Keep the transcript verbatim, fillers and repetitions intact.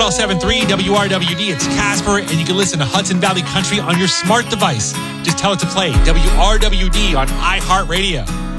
L seven three W R W D. It's Casper, and you can listen to Hudson Valley Country on your smart device. Just tell it to play W R W D on iHeartRadio.